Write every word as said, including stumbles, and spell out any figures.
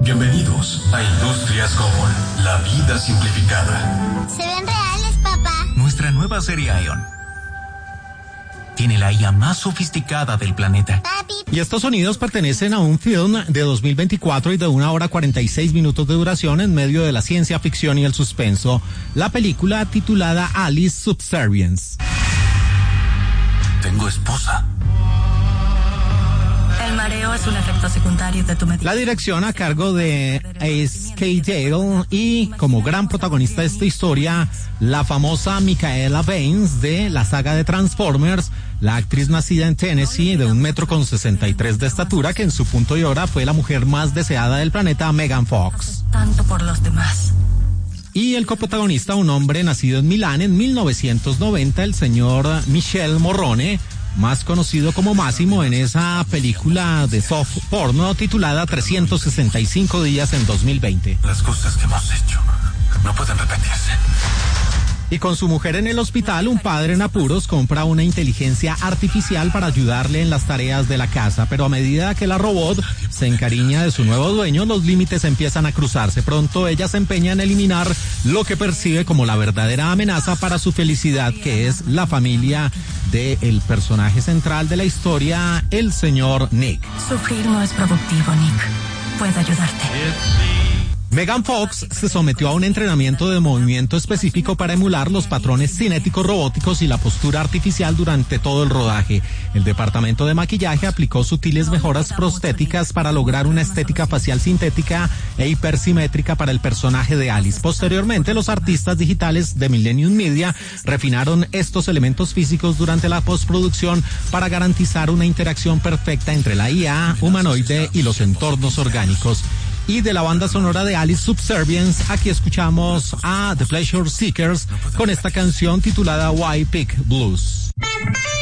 Bienvenidos a Industrias Cobol, la vida simplificada. ¿Se ven reales, papá? Nuestra nueva serie Ion tiene la I A más sofisticada del planeta. Papi. Y estos sonidos pertenecen a un film de dos mil veinticuatro y de una hora cuarenta y seis minutos de duración en medio de la ciencia ficción y el suspenso. La película titulada Alice Subservience. Tengo esposa. El mareo es un efecto secundario de tu medicina. La dirección a cargo de Ace K. Dale y como gran protagonista de esta historia, la famosa Micaela Baines de la saga de Transformers, la actriz nacida en Tennessee de un metro con sesenta y tres de estatura que en su punto y hora fue la mujer más deseada del planeta, Megan Fox. Tanto por los demás. Y el coprotagonista, un hombre nacido en Milán en mil novecientos noventa, el señor Michel Morrone, más conocido como Máximo en esa película de soft porno titulada trescientos sesenta y cinco días en dos mil veinte. Las cosas que hemos hecho no pueden repetirse. Y con su mujer en el hospital, un padre en apuros compra una inteligencia artificial para ayudarle en las tareas de la casa, pero a medida que la robot se encariña de su nuevo dueño, los límites empiezan a cruzarse. Pronto ella se empeña en eliminar lo que percibe como la verdadera amenaza para su felicidad, que es la familia del personaje central de la historia, el señor Nick. Sufrir no es productivo, Nick. Puedo ayudarte. Megan Fox se sometió a un entrenamiento de movimiento específico para emular los patrones cinéticos robóticos y la postura artificial durante todo el rodaje. El departamento de maquillaje aplicó sutiles mejoras prostéticas para lograr una estética facial sintética e hipersimétrica para el personaje de Alice. Posteriormente, los artistas digitales de Millennium Media refinaron estos elementos físicos durante la postproducción para garantizar una interacción perfecta entre la I A humanoide y los entornos orgánicos. Y de la banda sonora de Alice Subservience, aquí escuchamos a The Pleasure Seekers con esta canción titulada White Pig Blues.